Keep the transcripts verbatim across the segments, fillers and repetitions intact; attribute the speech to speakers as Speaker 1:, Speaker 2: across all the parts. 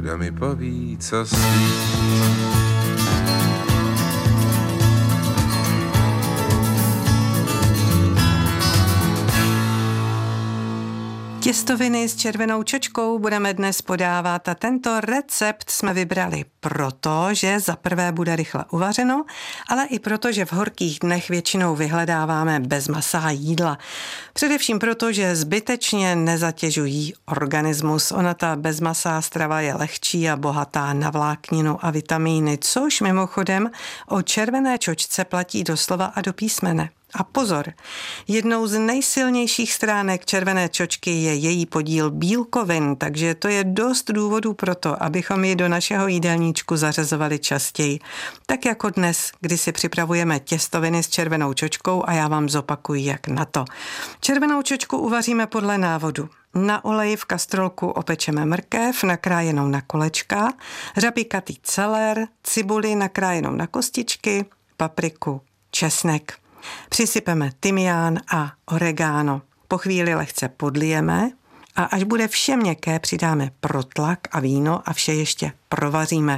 Speaker 1: kdo mi poví, co spí.
Speaker 2: Těstoviny s červenou čočkou budeme dnes podávat a tento recept jsme vybrali proto, že za prvé bude rychle uvařeno, ale i proto, že v horkých dnech většinou vyhledáváme bezmasá jídla. Především proto, že zbytečně nezatěžují organismus. Ona ta bezmasá strava je lehčí a bohatá na vlákninu a vitamíny, což mimochodem o červené čočce platí doslova a do písmene. A pozor, jednou z nejsilnějších stránek červené čočky je její podíl bílkovin, takže to je dost důvodů pro to, abychom ji do našeho jídelníčku zařazovali častěji. Tak jako dnes, kdy si připravujeme těstoviny s červenou čočkou a já vám zopakuji, jak na to. Červenou čočku uvaříme podle návodu. Na oleji v kastrolku opečeme mrkev nakrájenou na kolečka, řapíkatý celer, cibuli nakrájenou na kostičky, papriku, česnek. Přisypeme tymián a oregano. Po chvíli lehce podlijeme a až bude vše měkké, přidáme protlak a víno a vše ještě provaříme.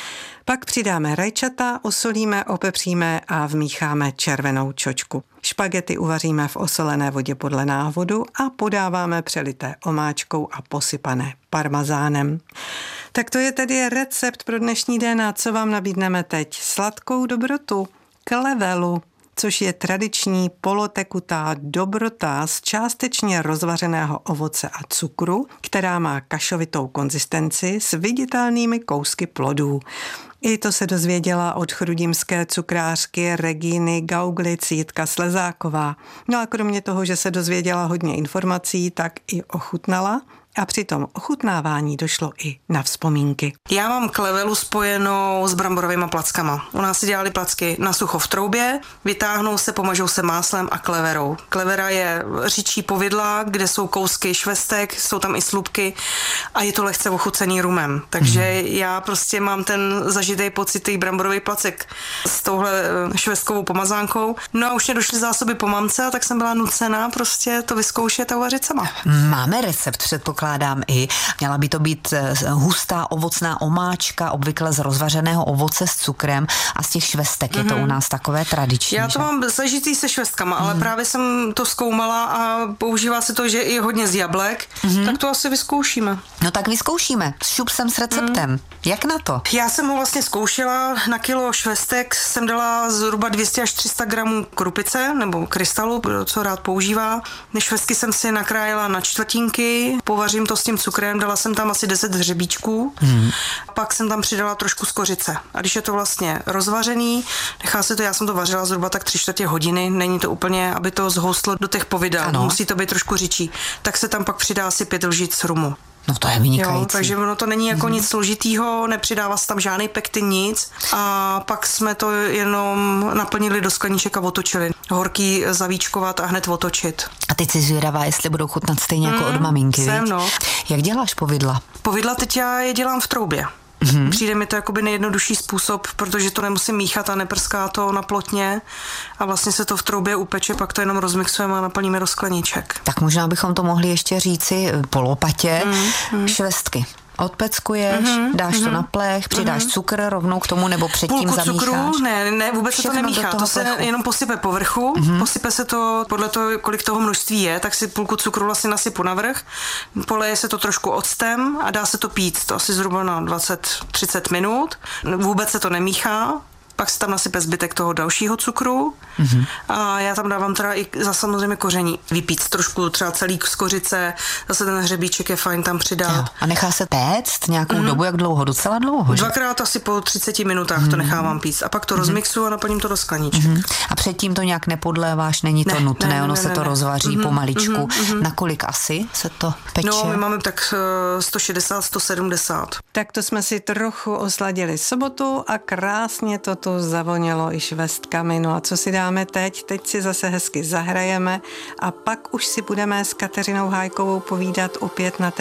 Speaker 2: Pak přidáme rajčata, osolíme, opepříme a vmícháme červenou čočku. Špagety uvaříme v osolené vodě podle návodu a podáváme přelité omáčkou a posypané parmazánem. Tak to je tedy recept pro dnešní den a co vám nabídneme teď? Sladkou dobrotu, klevelu, což je tradiční polotekutá dobrota z částečně rozvařeného ovoce a cukru, která má kašovitou konzistenci s viditelnými kousky plodů. I to se dozvěděla od chrudimské cukrářky Regíny Gauglic Jitka Slezáková. No a kromě toho, že se dozvěděla hodně informací, tak i ochutnala. A při tom ochutnávání došlo i na vzpomínky.
Speaker 3: Já mám klevelu spojenou s bramborovými plackama. U nás si dělali placky na sucho v troubě, vytáhnou se, pomažou se máslem a kleverou. Klevera je říčí povidla, kde jsou kousky švestek, jsou tam i slupky a je to lehce ochucený rumem. Takže mm. já prostě mám ten zažitý pocit těch bramborových placek s touhle švestkovou pomazánkou. No a už mě došly zásoby po mamce, a tak jsem byla nucená prostě to vyzkoušet a uvařit sama.
Speaker 4: Máme recept, předpokládám i. Měla by to být hustá ovocná omáčka, obvykle z rozvařeného ovoce s cukrem a z těch švestek. Mm-hmm. Je to u nás takové tradiční.
Speaker 3: Já to že? mám zažitý se švestkama, mm. ale právě jsem to zkoumala a používá se to, že i hodně z jablek, mm-hmm. tak to asi vyzkoušíme.
Speaker 4: No tak vyzkoušíme. Šup sem s receptem. Mm. Jak na to?
Speaker 3: Já jsem ho vlastně zkoušela. Na kilo švestek jsem dala zhruba dvě stě až tři sta gramů krupice nebo krystalu, co rád používá. Švestky jsem si nakrájela na čtvrtinky, povařím to s tím cukrem, dala jsem tam asi deset hřebíčků, mm. pak jsem tam přidala trošku z kořice. A když je to vlastně rozvařený, nechá se to, já jsem to vařila zhruba tak tři čtvrtě hodiny, není to úplně, aby to zhoustlo do těch povidel, ano. Musí to být trošku řičí. Tak se tam pak přidá asi pět lžic rumu.
Speaker 4: No to je vynikající.
Speaker 3: Jo, takže ono to není jako mm. nic složitýho, nepřidává se tam žádný pektin, nic. A pak jsme to jenom naplnili do skleníček a otočili. Horký zavíčkovat a hned otočit.
Speaker 4: A teď jsi zvědavá, jestli budou chutnat stejně mm, jako od maminky,
Speaker 3: jsem, no.
Speaker 4: Jak děláš povidla?
Speaker 3: Povidla teď já je dělám v troubě. Mm-hmm. Přijde mi to jakoby nejjednodušší způsob, protože to nemusím míchat a neprská to na plotně a vlastně se to v troubě upeče, pak to jenom rozmixujeme a naplníme do skleníček.
Speaker 4: Tak možná bychom to mohli ještě říci po lopatě. Mm-hmm. Švestky. Odpeckuješ, mm-hmm, dáš mm-hmm, to na plech, přidáš mm-hmm. cukr rovnou k tomu, nebo předtím
Speaker 3: Půlku
Speaker 4: zamícháš?
Speaker 3: Cukru, ne, ne, vůbec se to nemíchá, to se plechu. Jenom posype povrchu, mm-hmm. posype se to podle toho, kolik toho množství je, tak si půlku cukru vlastně nasypu na vrch, poleje se to trošku octem a dá se to pít, to asi zhruba na dvacet třicet minut, vůbec se to nemíchá. Pak se tam nasype zbytek toho dalšího cukru mm-hmm. a já tam dávám teda i za samozřejmě koření. Vypít trošku třeba celý z kořice, zase ten hřebíček je fajn tam přidat. Jo.
Speaker 4: A nechá se péct nějakou mm-hmm. dobu, jak dlouho? Docela dlouho, že?
Speaker 3: Dvakrát asi po třiceti minutách mm-hmm. to nechávám pít a pak to mm-hmm. rozmixuju a naplním to do skleníček. Mm-hmm.
Speaker 4: A předtím to nějak nepodléváš, není to ne, nutné, ne, ne, ono ne, se ne, to ne. rozvaří mm-hmm. pomaličku. Mm-hmm. Nakolik asi se to peče?
Speaker 3: No, my máme tak sto šedesát, sto sedmdesát.
Speaker 2: Tak to jsme si trochu osladili sobotu a krásně to tu zavonělo i švestkami. No a co si dáme teď? Teď si zase hezky zahrajeme a pak už si budeme s Kateřinou Hájkovou povídat opět na